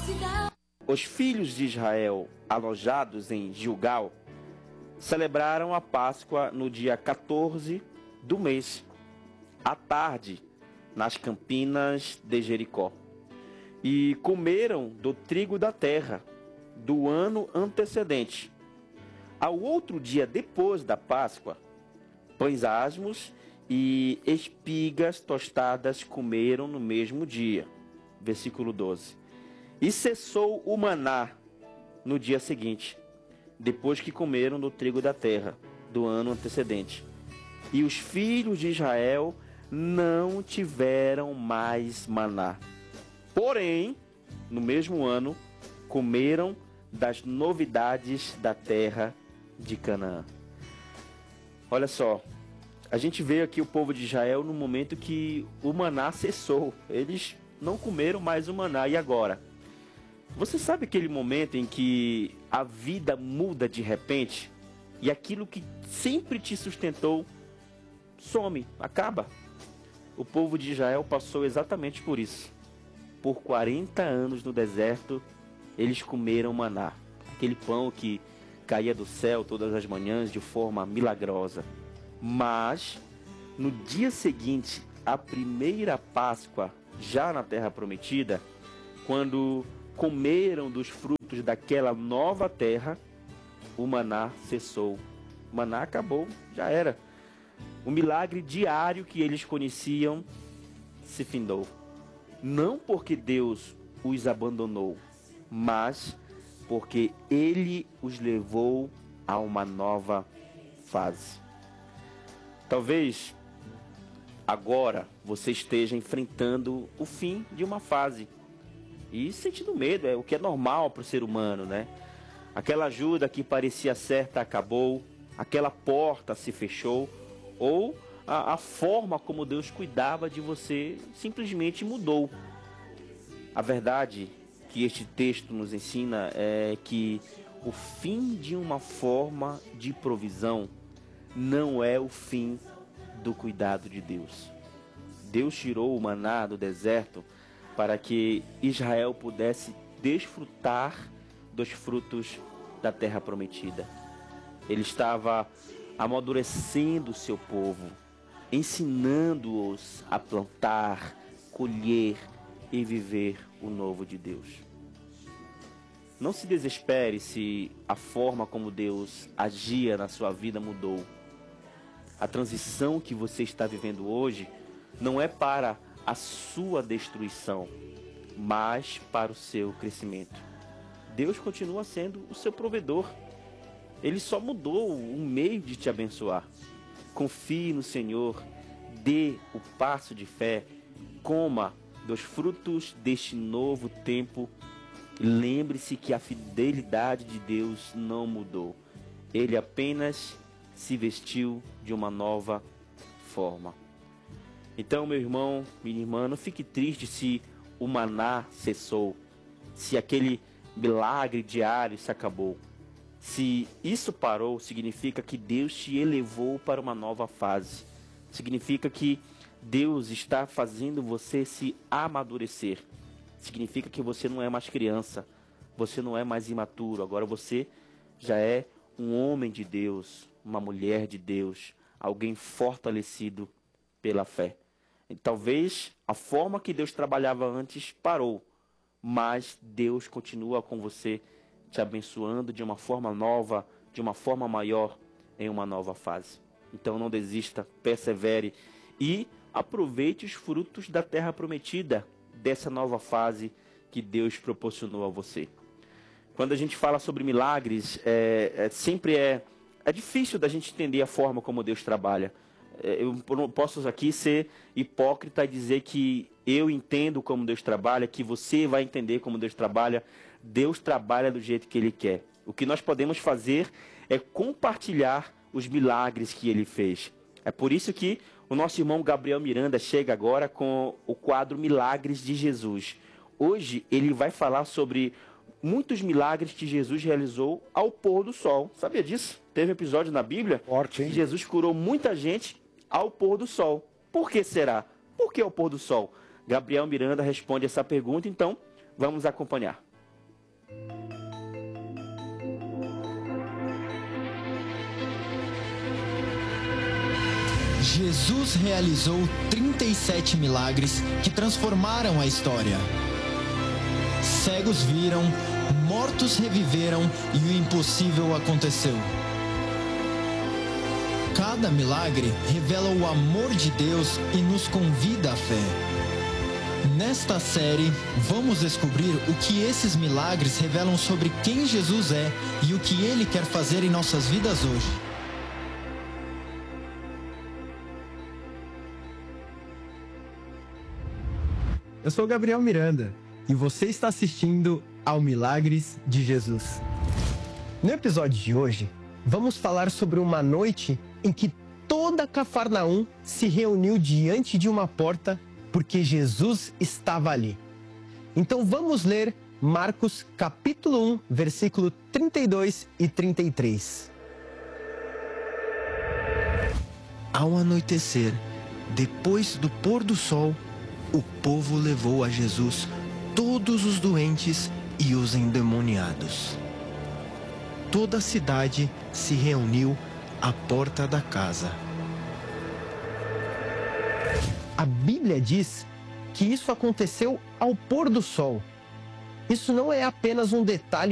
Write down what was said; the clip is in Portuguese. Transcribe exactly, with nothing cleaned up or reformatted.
Os filhos de Israel, alojados em Gilgal, celebraram a Páscoa no dia quatorze do mês, à tarde, nas campinas de Jericó. E comeram do trigo da terra do ano antecedente. Ao outro dia depois da Páscoa, pães asmos e espigas tostadas comeram no mesmo dia. Versículo doze. E cessou o maná no dia seguinte, depois que comeram do trigo da terra do ano antecedente. E os filhos de Israel não tiveram mais maná. Porém, no mesmo ano, comeram das novidades da terra de Canaã. Olha só, a gente vê aqui o povo de Israel no momento que o maná cessou. Eles não comeram mais o maná. E agora? Você sabe aquele momento em que a vida muda de repente e aquilo que sempre te sustentou some, acaba? O povo de Israel passou exatamente por isso. Por quarenta anos no deserto, eles comeram maná, aquele pão que caía do céu todas as manhãs de forma milagrosa. Mas, no dia seguinte, a primeira Páscoa, já na Terra Prometida, quando comeram dos frutos daquela nova terra, o maná cessou. O maná acabou, já era. O milagre diário que eles conheciam se findou. Não porque Deus os abandonou, mas porque Ele os levou a uma nova fase. Talvez agora você esteja enfrentando o fim de uma fase e sentindo medo, é o que é normal para o ser humano, né? Aquela ajuda que parecia certa acabou, aquela porta se fechou, ou a, a forma como Deus cuidava de você simplesmente mudou. A verdade que este texto nos ensina é que o fim de uma forma de provisão não é o fim do cuidado de Deus. Deus tirou o maná do deserto para que Israel pudesse desfrutar dos frutos da terra prometida. Ele estava amadurecendo o seu povo, ensinando-os a plantar, colher e viver o novo de Deus. Não se desespere se a forma como Deus agia na sua vida mudou. A transição que você está vivendo hoje não é para a sua destruição, mas para o seu crescimento. Deus continua sendo o seu provedor. Ele só mudou o meio de te abençoar. Confie no Senhor, dê o passo de fé, coma dos frutos deste novo tempo. Lembre-se que a fidelidade de Deus não mudou. Ele apenas se vestiu de uma nova forma. Então, meu irmão, minha irmã, não fique triste se o maná cessou, se aquele milagre diário se acabou. Se isso parou, significa que Deus te elevou para uma nova fase. Significa que Deus está fazendo você se amadurecer. Significa que você não é mais criança, você não é mais imaturo. Agora você já é um homem de Deus, uma mulher de Deus, alguém fortalecido pela fé. E talvez a forma que Deus trabalhava antes parou, mas Deus continua com você, te abençoando de uma forma nova, de uma forma maior, em uma nova fase. Então não desista, persevere e aproveite os frutos da terra prometida, dessa nova fase que Deus proporcionou a você. Quando a gente fala sobre milagres, é, é, sempre é, é difícil da gente entender a forma como Deus trabalha. É, eu não posso aqui ser hipócrita e dizer que eu entendo como Deus trabalha, que você vai entender como Deus trabalha. Deus trabalha do jeito que Ele quer. O que nós podemos fazer é compartilhar os milagres que Ele fez. É por isso que o nosso irmão Gabriel Miranda chega agora com o quadro Milagres de Jesus. Hoje ele vai falar sobre muitos milagres que Jesus realizou ao pôr do sol. Sabia disso? Teve um episódio na Bíblia Forte, hein? que Jesus curou muita gente ao pôr do sol. Por que será? Por que ao pôr do sol? Gabriel Miranda responde essa pergunta, então vamos acompanhar. Jesus realizou trinta e sete milagres que transformaram a história. Cegos viram, mortos reviveram e o impossível aconteceu. Cada milagre revela o amor de Deus e nos convida à fé. Nesta série, vamos descobrir o que esses milagres revelam sobre quem Jesus é e o que Ele quer fazer em nossas vidas hoje. Eu sou Gabriel Miranda e você está assistindo ao Milagres de Jesus. No episódio de hoje, vamos falar sobre uma noite em que toda Cafarnaum se reuniu diante de uma porta porque Jesus estava ali. Então vamos ler Marcos capítulo um, versículo trinta e dois e trinta e três. Ao anoitecer, depois do pôr do sol, o povo levou a Jesus todos os doentes e os endemoniados. Toda a cidade se reuniu à porta da casa. A Bíblia diz que isso aconteceu ao pôr do sol. Isso não é apenas um detalhe